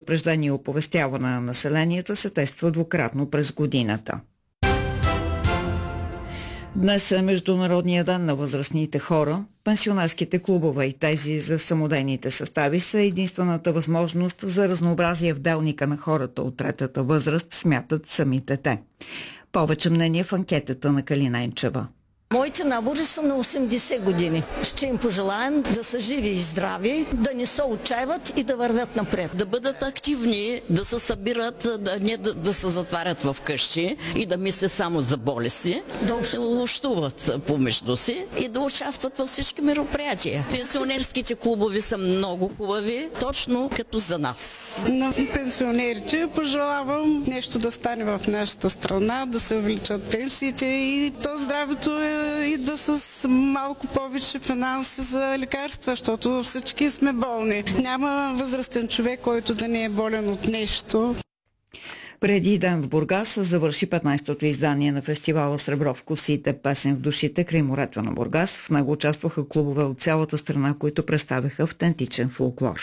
предупреждение и оповестяване на населението се тества двукратно през годината. Днес е Международния ден на възрастните хора. Пенсионерските клубове и тези за самодейните състави са единствената възможност за разнообразие в делника на хората от третата възраст, смятат самите те. Повече мнение в анкетата на Калина Енчева. Моите набори са на 80 години. Ще им пожелаем да са живи и здрави, да не се отчаиват и да вървят напред. Да бъдат активни, да се събират, не да се затварят в къщи и да мислят само за болести, да общуват помежду си и да участват във всички мероприятия. Пенсионерските клубови са много хубави, точно като за нас. На пенсионерите пожелавам нещо да стане в нашата страна, да се увеличат пенсиите и то здравето идва с малко повече финанси за лекарства, защото всички сме болни. Няма възрастен човек, който да не е болен от нещо. Преди ден в Бургас завърши 15-то издание на фестивала Сребро в косите, песен в душите край морето на Бургас. В него участваха клубове от цялата страна, които представяха автентичен фолклор.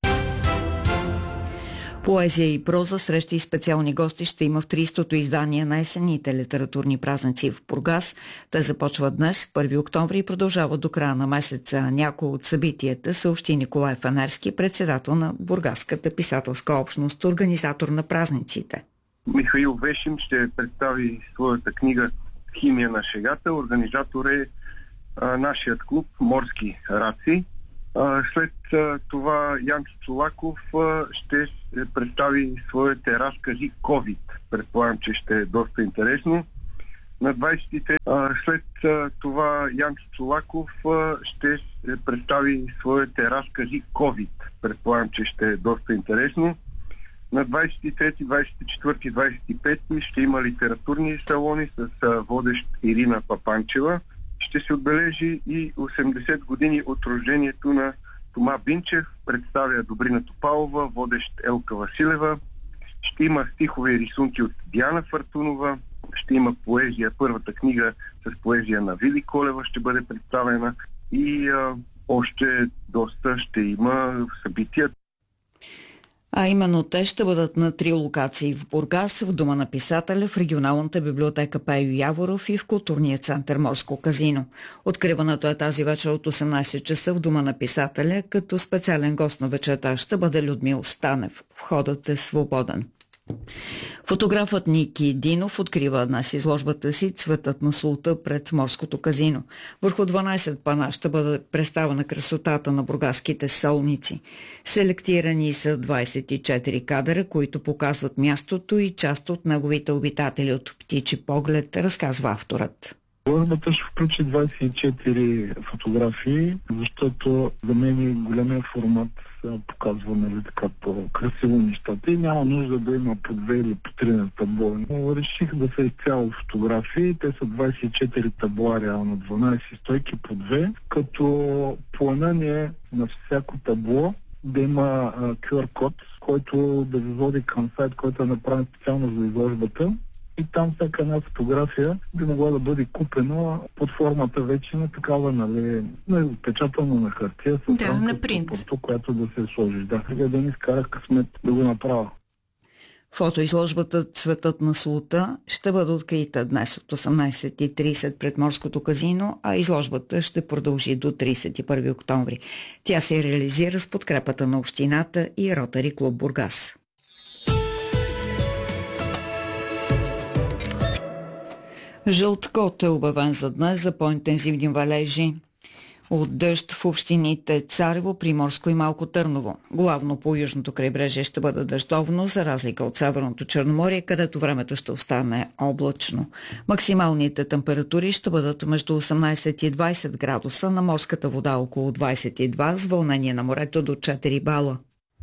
Поезия и проза, срещи и специални гости ще има в 30-то издание на есенните литературни празници в Бургас. Те започват днес, 1 октомври, и продължават до края на месеца. Някои от събитията съобщи Николай Фанерски, председател на Бургаската писателска общност, организатор на празниците. Михаил Вешим ще представи своята книга "Химия на шегата". Организатор е нашият клуб "Морски раци". След това Янчо Чолаков ще представи своите разкази "COVID". Предполагам, че ще е доста интересно. На 23 след това Янчо Чолаков ще представи своите разкази "COVID". Предполагам, че ще е доста интересно. На 23, 24, 25 ще има литературни салони с водещ Ирина Папанчева. Ще се отбележи и 80 години от рождението на Тома Бинчев, представя Добрина Топалова, водещ Елка Василева. Ще има стихове и рисунки от Диана Фартунова. Ще има поезия, първата книга с поезия на Вили Колева ще бъде представена. И още доста ще има събития. А именно те ще бъдат на 3 локации в Бургас, в Дома на писателя, в регионалната библиотека Пейо Яворов и в културния център Морско казино. Откриването е тази вечер от 18 часа в Дома на писателя, като специален гост на вечерта ще бъде Людмил Станев. Входът е свободен. Фотографът Ники Динов открива днес изложбата си "Цветът на султа" пред Морското казино. Върху 12 пана ще бъде представена красотата на бургаските солници. Селектирани са 24 кадъра, които показват мястото и част от неговите обитатели от птичи поглед, разказва авторът. Изложбата ще включи 24 фотографии, защото за мен е големия формат показва, нали, така по-красиво нещата и няма нужда да има по 2 или по 3 на табло. Но реших да са изцяло фотографии. Те са 24 табла, реално 12 стойки по 2, като плана ни е на всяко табло да има QR код, който да ви води към сайт, който е направен специално за изложбата. И там всяка една фотография би могла да бъде купена под формата вече на такава, нали, отпечатана на хартия с рамка, която да се сложиш. Да, сега да ми изкарах късмет да го направя. Фотоизложбата "Цветът на султа" ще бъде открита днес от 18:30 пред Морското казино, а изложбата ще продължи до 31 октомври. Тя се реализира с подкрепата на общината и Ротари клуб Бургас. Жълт код е обявен за днес за по-интензивни валежи от дъжд в общините Царево, Приморско и Малко Търново. Главно по южното крайбрежие ще бъде дъждовно, за разлика от Северното Черноморие, където времето ще остане облачно. Максималните температури ще бъдат между 18 и 20 градуса, на морската вода около 22, с вълнение на морето до 4 бала.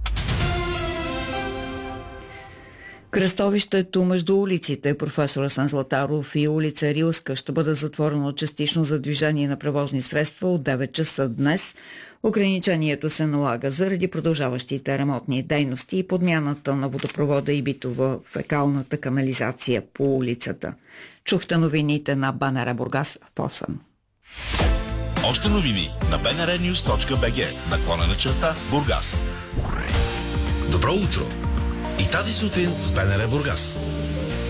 Кръстовището между улиците Професор Асен Златаров и улица Рилска ще бъде затворено частично за движение на превозни средства от 9 часа днес. Ограничението се налага заради продължаващите ремонтни дейности и подмяната на водопровода и битова фекалната канализация по улицата. Чухте новините на БНР Бургас в 8. Още новини на bnrnews.bg /Бургас. Добро утро! И тази сутрин с БНР Бургас.